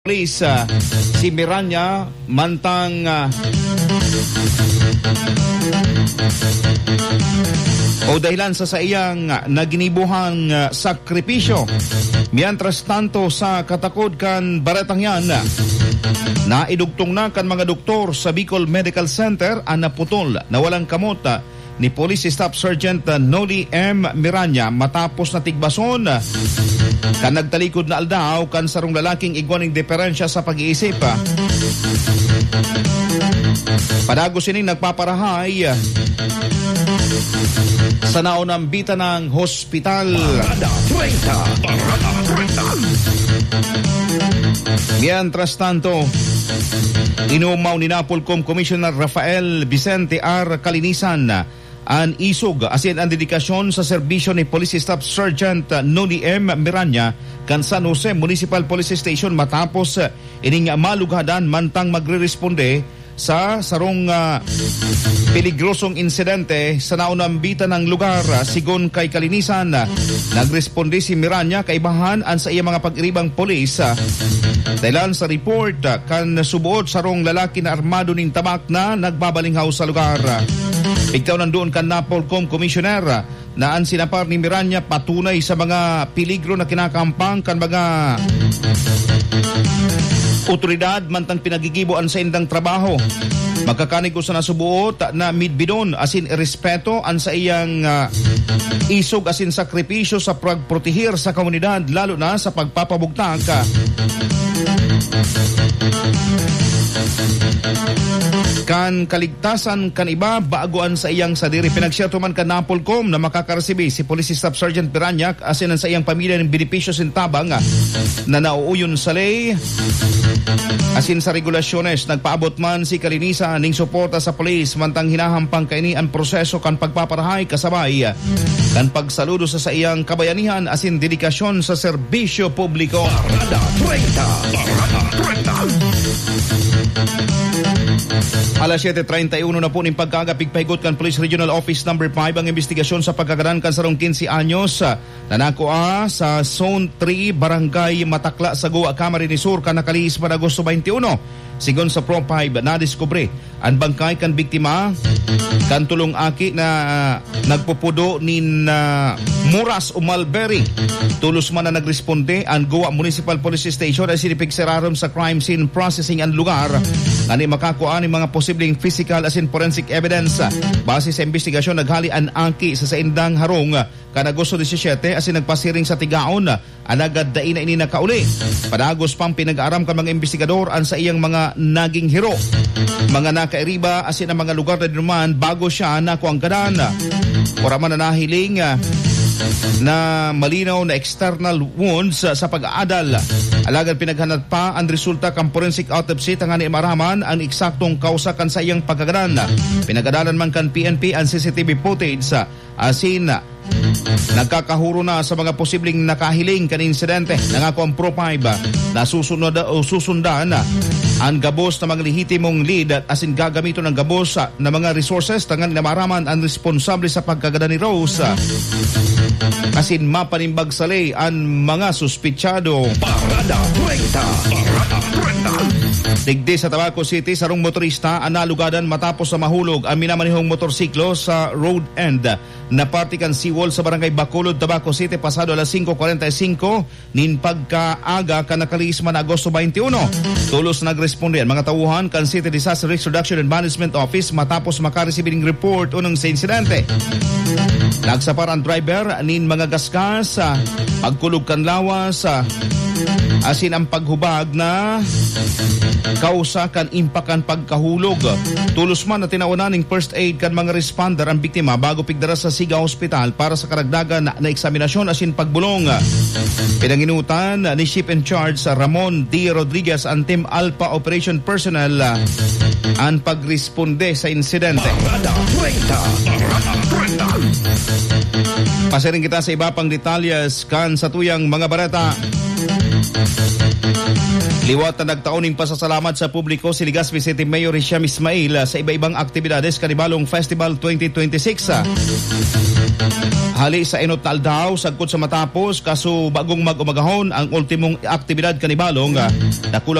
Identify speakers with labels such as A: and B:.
A: Police si Miranya mantang o dahilan sa iyang naginibuhang sakripisyo. Mientras tanto sa katakod kan baretang yan, naidugtong na kan mga doktor sa Bicol Medical Center ang naputol na walang kamot ni Police Staff Sergeant Noli M. Miranya matapos na tigbason kan nagtalikod na aldaw kan sarong lalaking igwaning diferensya sa pag-iisip. Padagos sining nagpaparahay sa naunang bita ng hospital. Mientras tanto, inumaw ni Napolcom Commissioner Rafael Vicente R. Calinisan ang isog asin ang dedikasyon sa serbisyo ni Police Staff Sergeant Noli M. Miranya kan San Jose Municipal Police Station matapos ining malughadan mantang magre-responde sa sarong peligrosong insidente sa naunang bita ng lugar. Sigon kay Calinisan, nagresponde si Miranya kaibahan an sa iya mga pag-iribang polis dahilan sa report kan subuot sarong lalaki na armado ning tabak na nagbabalinghaw sa lugar. Ikaw nandoon kan Napolcom Commissioner na ang sinapar ni Miranya patunay sa mga peligro na kinakampang kan mga otoridad mantang pinagigiboan sa indang trabaho. Magkakanig ko sa nasubuot na midbidon asin irespeto an sa iyang isog asin sakripisyo sa pagprotehir sa komunidad lalo na sa pagpapabugtang kan kaligtasan kan iba baaguan sa iyang sadiri. Pinagsyerto man kan Napolcom na makakaresibi si Police Staff Sergeant Miranya asin sa iyang pamilya ng benepisyo sintabang na nauuyon sa ley asin sa regulasyones. Nagpaabot man si Calinisan ning suporta sa police mantang hinahampang kaini ang proseso kan pagpaparahay kasabay kan pagsaludo sa iyang kabayanihan asin dedikasyon sa serbisyo publiko.
B: Parada 30.
A: Alas 7:31 na po ning pagkagapig pahigot kan Police Regional Office No. 5 ang investigasyon sa pagkagadan kan sarong 15 anyos na nakuha sa Zone 3 Barangay Matakla sa Goa Camarines Sur kan nakalihis pa Agosto 21. Sigon sa Pro 5 nadiskubre ang bangkay kan biktima kan tulong aki na nagpupudo nin Muras o Mulberry. Tulos man na nagresponde ang Goa Municipal Police Station ay sinipigserarom sa crime scene processing ang lugar ani makakuha ni mga posibleng physical asin forensic evidence. Base sa investigasyon naghali ang aki sa saindang harong kan Agosto 17 asin nagpasiring sa tigaon anagad dain na ini nakauli. Padagos pang pinag-aaram kan mga investigador an sa iyang mga naging hero, mga nakairiba asin ang mga lugar na dinuman bago siya nakuha ang gadan. Ora man na nahiling na malinaw na external wounds sa pag-aadal. Alagad pinaghanap pa ang resulta kan forensic autopsy tangani maraman ang eksaktong kausa kan sa iyang pagkagadan. Pinagadalan man kan PNP ang CCTV footage asin nagkakahuro na sa mga posibleng nakahiling kan insidente. Nangako ang Pro 5 na susundan ang gabos na mga lehitimong lead at asin gagamito ng gabos na mga resources tangan na maraman ang responsable sa pagkagada ni Rose asin mapanimbag sa ley ang mga suspitsado.
B: Parada 30.
A: Digdi sa Tabaco City, sarong motorista ang nalugadan matapos sa mahulog ang minamanihong motorsiklo sa road end na partikan seawall sa barangay Bacolod, Tabaco City pasado alas 5:45 nin pagkaaga kan nakalihis man Agosto 21. Tulos nagresponde ang mga tauhan kan City Disaster Risk Reduction and Management Office matapos makaresibing report unang sa insidente. Nagsapar ang driver nin mga gasgas, pagkulog kan lawas, asin ang paghubag na kausa kan impakan pagkahulog. Tulos man na tinawanan ng first aid kan mga responder ang biktima bago pigdara sa Siga Hospital para sa karagdagan na eksaminasyon asin pagbulong. Pinanginutan ni Chief in Charge Ramon D. Rodriguez ang Team Alpha Operation Personnel ang pagresponde sa insidente.
B: Parada 30.
A: Pasiring kita sa iba pang detalyes kan sa tuyang mga bareta. Liwat na nagtaoning pasasalamat sa publiko si Legazpi City Mayor Hisham Ismail sa iba-ibang aktibidades kanibalong Festival 2026. hali sa inot na aldaw sagkot sa matapos kaso bagong mag-umagahon ang ultimong aktibidad kanibalong nakulang